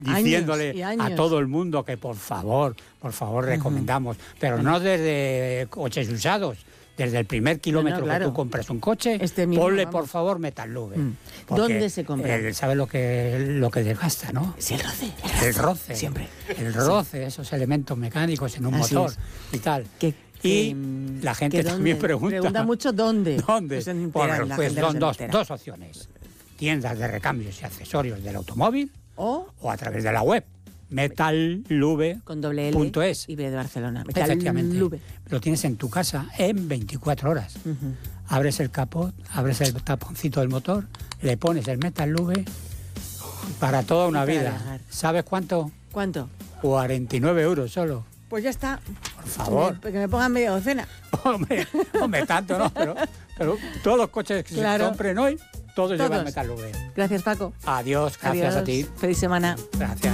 diciéndole años. a todo el mundo que por favor, recomendamos, pero no desde coches usados. Desde el primer kilómetro que tú compras un coche, ponle por favor Metalube. ¿Dónde se compra? Sabe lo que desgasta, ¿no? Sí, el roce. El roce. Siempre. El roce, esos elementos mecánicos en un motor y tal. Y la gente también pregunta mucho dónde. ¿Dónde? Pues son dos opciones. Tiendas de recambios y accesorios del automóvil o a través de la web. Metallube.es. Con doble L y B de Barcelona. Efectivamente. Lo tienes en tu casa en 24 horas. Abres el capot, abres el taponcito del motor, le pones el Metallube para toda una vida. Viajar. ¿Sabes cuánto? ¿Cuánto? 49 euros solo. Pues ya está. Por favor. Que me pongan media docena. Hombre, tanto no, pero todos los coches que se compren hoy, todos llevan Metallube. Gracias, Paco. Adiós, gracias a ti. Feliz semana. Gracias.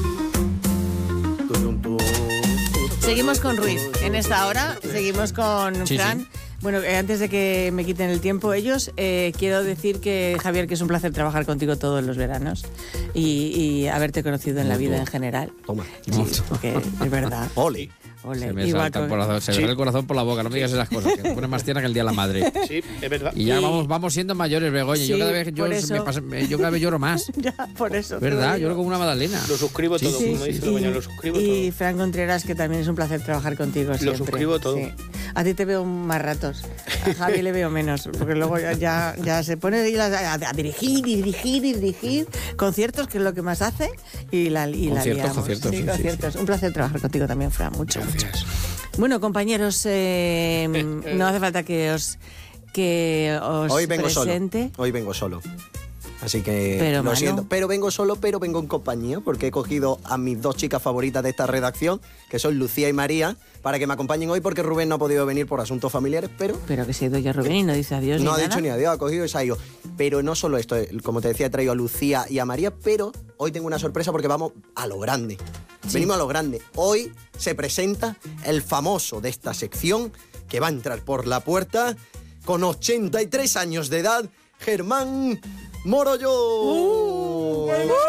Seguimos con Ruiz. En esta hora seguimos con Fran. Sí. Bueno, antes de que me quiten el tiempo ellos, quiero decir que, Javier, que es un placer trabajar contigo todos los veranos y haberte conocido en la vida en general. Toma. Sí, porque es verdad. Ole. Se me salta se me ve el corazón por la boca, no me digas esas cosas, que me pone más tierna que el día de la madre. Sí, es verdad. Y ya vamos siendo mayores, Begoña. Sí, yo cada vez yo cada vez lloro más. Ya, por eso. ¿Verdad? Lloro como una magdalena. Lo suscribo todo, como dice Begoña, lo suscribo todo. Y Fran Contreras, que también es un placer trabajar contigo siempre. Lo suscribo todo. Sí. A ti te veo más ratos, a Javi le veo menos, porque luego ya se pone a dirigir conciertos, que es lo que más hace, y la liamos. Conciertos. Un placer trabajar contigo también, Fran, mucho. Bueno, compañeros, no hace falta que os hoy vengo presente. Hoy vengo solo. Así que lo siento, pero vengo solo, pero vengo en compañía, porque he cogido a mis dos chicas favoritas de esta redacción, que son Lucía y María, para que me acompañen hoy, porque Rubén no ha podido venir por asuntos familiares, pero que se ha ido ya Rubén y no dice adiós. No ha dicho ni adiós, ha cogido y se ha ido. Pero no solo esto, como te decía, he traído a Lucía y a María, pero hoy tengo una sorpresa porque vamos a lo grande. Sí. Venimos a lo grande. Hoy se presenta el famoso de esta sección, que va a entrar por la puerta con 83 años de edad, Germán Morollo.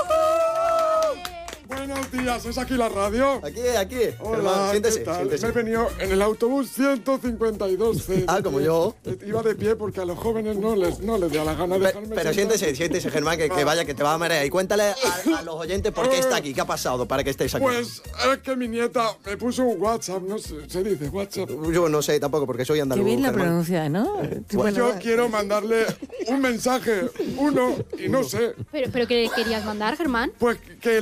Buenos días, ¿es aquí la radio? Aquí. Hola, siéntese. Me he venido en el autobús 152C. Como yo. Iba de pie porque a los jóvenes no les da la gana de dejarme. Pero siéntese, Germán, que vaya, que te va a marear. Y cuéntale a los oyentes por qué está aquí, qué ha pasado para que estéis aquí. Pues es que mi nieta me puso un WhatsApp, no sé, se dice WhatsApp. Yo no sé tampoco, porque soy andaluz. Qué bien la Germán. pronuncia, ¿no? Pues yo quiero mandarle un mensaje, y no sé. ¿Pero qué querías mandar, Germán? Pues que